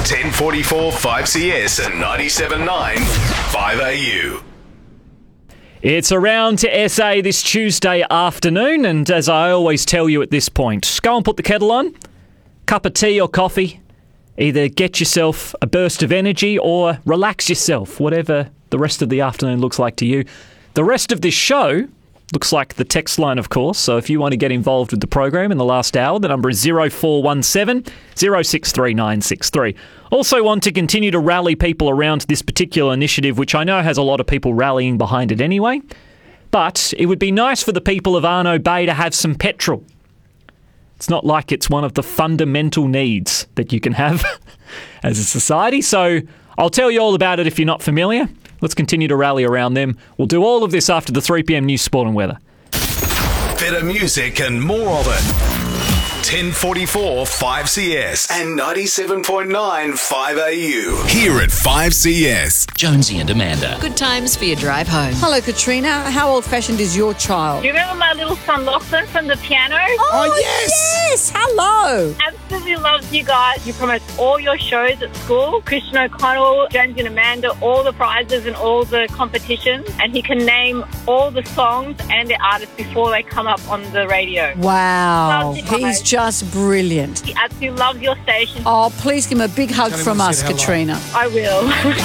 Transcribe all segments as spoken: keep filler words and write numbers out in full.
ten forty-four five C S and ninety-seven point nine five A U. It's around to S A this Tuesday afternoon, and as I always tell you at this point, go and put the kettle on, cup of tea or coffee, either get yourself a burst of energy or relax yourself, whatever the rest of the afternoon looks like to you. The rest of this show looks like the text line, of course, so if you want to get involved with the program in the last hour, the number is zero four one seven, zero six three nine six three. Also want to continue to rally people around this particular initiative, which I know has a lot of people rallying behind it anyway, but it would be nice for the people of Arno Bay to have some petrol. It's not like it's one of the fundamental needs that you can have as a society, so I'll tell you all about it if you're not familiar. Let's continue to rally around them. We'll do all of this after the three p.m. news, sport and weather. Better music and more of it. ten forty-four five C S and ninety-seven point nine five A U. Here at five C S. Jonesy and Amanda. Good times for your drive home. Hello, Katrina. How old-fashioned is your child? Do you remember my little son Lachlan from the piano? Oh, oh yes! Yes! Hello! Absolutely loves you guys. You promote all your shows at school. Christian O'Connell, Jonesy and Amanda, all the prizes and all the competitions. And he can name all the songs and the artists before they come up on the radio. Wow. Loves you He's guys. just brilliant. He absolutely loves your station. Oh, please give him a big hug from us, Katrina. I will.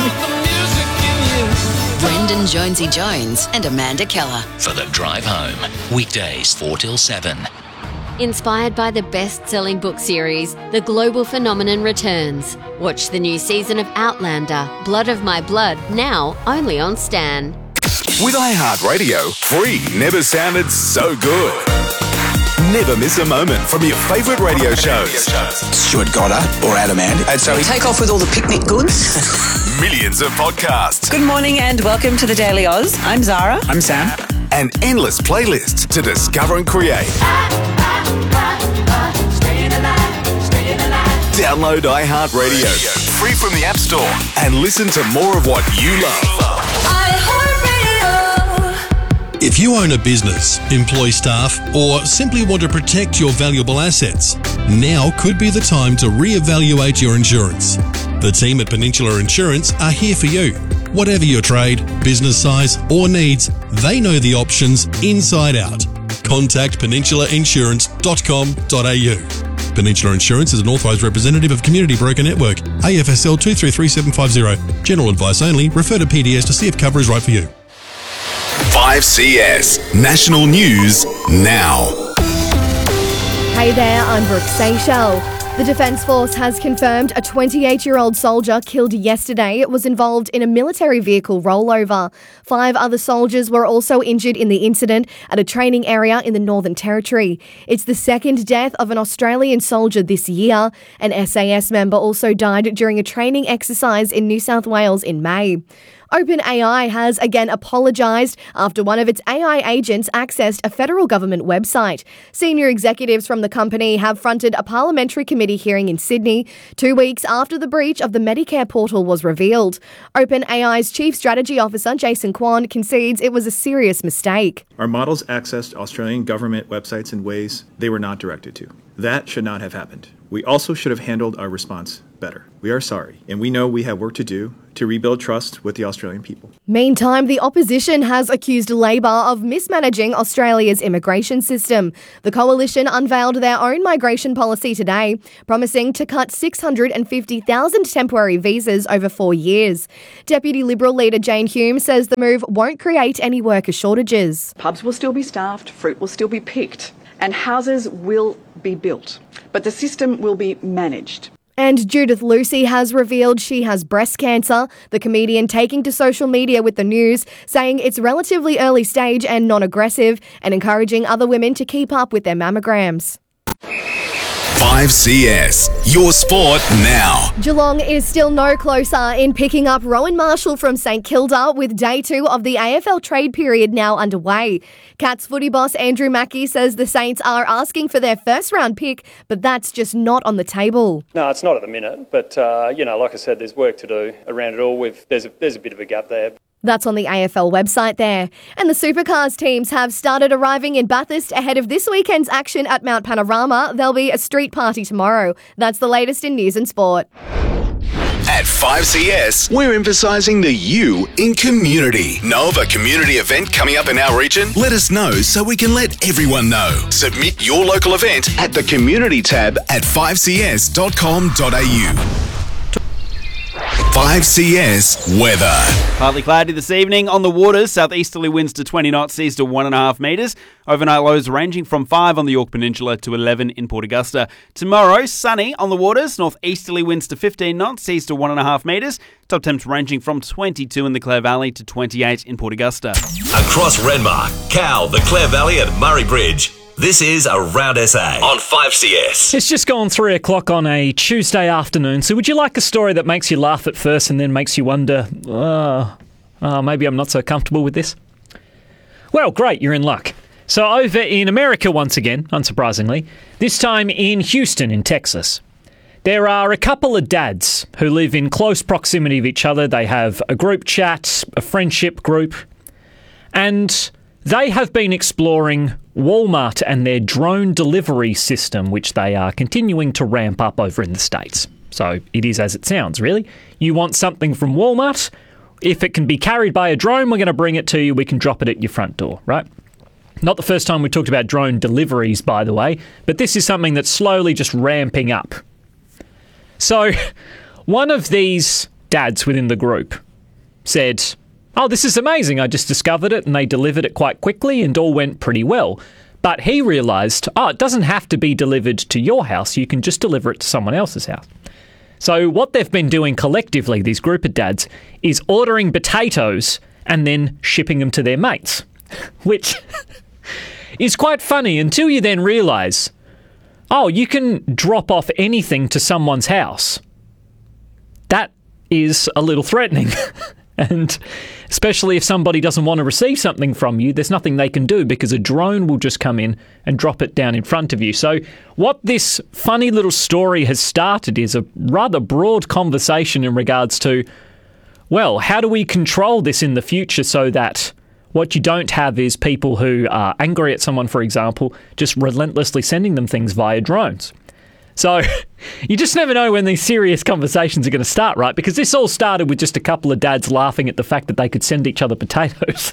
Brendan Jonesy Jones and Amanda Keller. For the drive home. Weekdays four till seven. Inspired by the best-selling book series, The Global Phenomenon returns. Watch the new season of Outlander, Blood of My Blood, now only on Stan. With iHeartRadio, free never sounded so good. Never miss a moment from your favourite radio shows. Stuart Goddard or Adam Ant. And so we take off with all the picnic goods. Millions of podcasts. Good morning and welcome to the Daily Oz. I'm Zara. I'm Sam. And endless playlists to discover and create. Download iHeartRadio, free from the App Store, and listen to more of what you love. If you own a business, employ staff, or simply want to protect your valuable assets, now could be the time to re-evaluate your insurance. The team at Peninsula Insurance are here for you. Whatever your trade, business size, or needs, they know the options inside out. Contact peninsula insurance dot com dot a u. Peninsula Insurance is an authorised representative of Community Broker Network, A F S L two three three seven five zero. General advice only. Refer to P D S to see if cover is right for you. five C S National News Now. Hey there, I'm Brooke Seychelles. The Defence Force has confirmed a twenty-eight-year-old soldier killed yesterday was involved in a military vehicle rollover. Five other soldiers were also injured in the incident at a training area in the Northern Territory. It's the second death of an Australian soldier this year. An S A S member also died during a training exercise in New South Wales in May. OpenAI has again apologised after one of its A I agents accessed a federal government website. Senior executives from the company have fronted a parliamentary committee hearing in Sydney, two weeks after the breach of the Medicare portal was revealed. OpenAI's Chief Strategy Officer Jason Kwan concedes it was a serious mistake. Our models accessed Australian government websites in ways they were not directed to. That should not have happened. We also should have handled our response better. We are sorry, and we know we have work to do to rebuild trust with the Australian people. Meantime, the opposition has accused Labor of mismanaging Australia's immigration system. The coalition unveiled their own migration policy today, promising to cut six hundred fifty thousand temporary visas over four years. Deputy Liberal leader Jane Hume says the move won't create any worker shortages. Pubs will still be staffed, fruit will still be picked, and houses will be built, but the system will be managed. And Judith Lucy has revealed she has breast cancer, the comedian taking to social media with the news, saying it's relatively early stage and non-aggressive, and encouraging other women to keep up with their mammograms. five C S, your sport now. Geelong is still no closer in picking up Rowan Marshall from St Kilda, with day two of the A F L trade period now underway. Cats footy boss Andrew Mackie says the Saints are asking for their first round pick, but that's just not on the table. No, it's not at the minute, but uh, you know, like I said, there's work to do around it all. With there's a, there's a bit of a gap there. That's on the A F L website there. And the Supercars teams have started arriving in Bathurst ahead of this weekend's action at Mount Panorama. There'll be a street party tomorrow. That's the latest in news and sport. At five C S, we're emphasising the you in community. Know of a community event coming up in our region? Let us know so we can let everyone know. Submit your local event at the community tab at five c s dot com dot a u. five C S weather. Partly cloudy this evening on the waters. Southeasterly winds to twenty knots, seas to one and a half metres. Overnight lows ranging from five on the Yorke Peninsula to eleven in Port Augusta. Tomorrow, sunny on the waters. Northeasterly winds to fifteen knots, seas to one and a half metres. Top temps ranging from twenty-two in the Clare Valley to twenty-eight in Port Augusta. Across Renmark, Cowell, the Clare Valley and Murray Bridge. This is Around S A on five C S. It's just gone three o'clock on a Tuesday afternoon, so would you like a story that makes you laugh at first and then makes you wonder, oh, oh, maybe I'm not so comfortable with this? Well, great, you're in luck. So over in America once again, unsurprisingly, this time in Houston in Texas, there are a couple of dads who live in close proximity of each other. They have a group chat, a friendship group, and they have been exploring Walmart and their drone delivery system, which they are continuing to ramp up over in the States. So it is as it sounds, really. You want something from Walmart, if it can be carried by a drone, we're going to bring it to you. We can drop it at your front door, right? Not the first time we talked about drone deliveries, by the way, but this is something that's slowly just ramping up. So one of these dads within the group said, oh, this is amazing. I just discovered it and they delivered it quite quickly and all went pretty well. But he realised, oh, it doesn't have to be delivered to your house. You can just deliver it to someone else's house. So what they've been doing collectively, these group of dads, is ordering potatoes and then shipping them to their mates, which is quite funny until you then realise, oh, you can drop off anything to someone's house. That is a little threatening. And especially if somebody doesn't want to receive something from you, there's nothing they can do because a drone will just come in and drop it down in front of you. So what this funny little story has started is a rather broad conversation in regards to, well, how do we control this in the future so that what you don't have is people who are angry at someone, for example, just relentlessly sending them things via drones. So you just never know when these serious conversations are going to start, right? Because this all started with just a couple of dads laughing at the fact that they could send each other potatoes.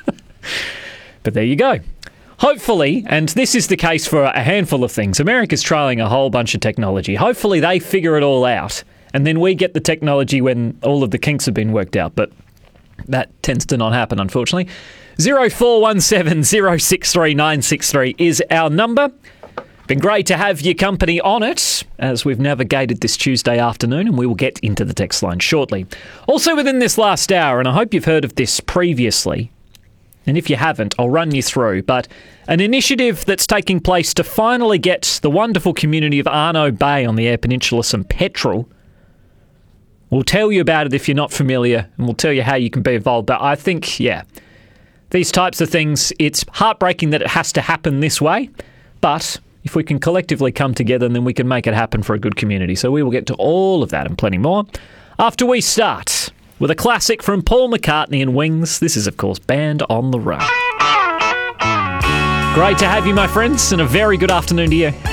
But there you go. Hopefully, and this is the case for a handful of things, America's trialling a whole bunch of technology. Hopefully they figure it all out, and then we get the technology when all of the kinks have been worked out. But that tends to not happen, unfortunately. zero four one seven zero six three nine six three is our number. Been great to have your company on it as we've navigated this Tuesday afternoon, and we will get into the text line shortly. Also within this last hour, and I hope you've heard of this previously, and if you haven't, I'll run you through, but an initiative that's taking place to finally get the wonderful community of Arno Bay on the Eyre Peninsula some petrol. We'll tell you about it if you're not familiar, and we'll tell you how you can be involved. But I think, yeah, these types of things, it's heartbreaking that it has to happen this way, but if we can collectively come together, then we can make it happen for a good community. So we will get to all of that and plenty more after we start with a classic from Paul McCartney and Wings. This is, of course, Band on the Run. Great to have you, my friends, and a very good afternoon to you.